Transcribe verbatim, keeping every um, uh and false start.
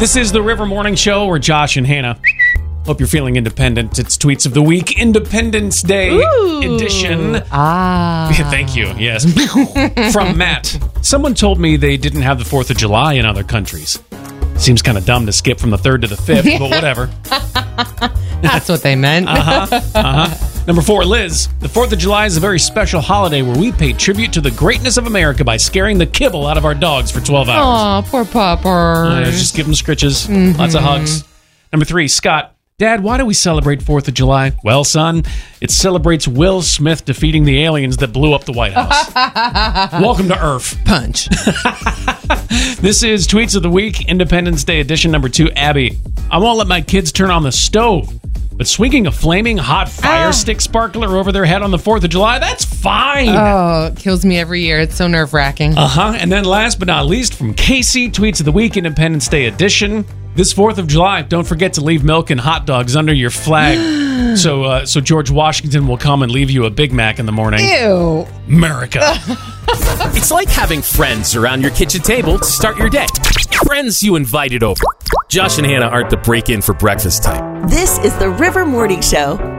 This is the River Morning Show, where Josh and Hannah. Hope you're feeling independent. It's Tweets of the Week, Independence Day Ooh. edition. Ah. Yeah, thank you. Yes. From Matt. Someone told me they didn't have the fourth of July in other countries. Seems kind of dumb to skip from the third to the fifth, but whatever. That's what they meant. Uh-huh. Uh-huh. Number four, Liz. The fourth of July is a very special holiday where we pay tribute to the greatness of America by scaring the kibble out of our dogs for twelve hours. Aw, poor puppers. Uh, just give them scritches. Mm-hmm. Lots of hugs. Number three, Scott. Dad, why do we celebrate fourth of July? Well, son, it celebrates Will Smith defeating the aliens that blew up the White House. Welcome to Earth. Punch. This is Tweets of the Week, Independence Day edition. Number two, Abby. I won't let my kids turn on the stove, but swinging a flaming hot fire Ah. stick sparkler over their head on the fourth of July, that's fine. Oh, it kills me every year. It's so nerve-wracking. Uh-huh. And then last but not least, from Casey, Tweets of the Week, Independence Day edition. This fourth of July, don't forget to leave milk and hot dogs under your flag. so uh, so George Washington will come and leave you a Big Mac in the morning. Ew. America. It's like having friends around your kitchen table to start your day. Friends you invited over. Josh and Hannah aren't the break-in for breakfast type. This is the River Morning Show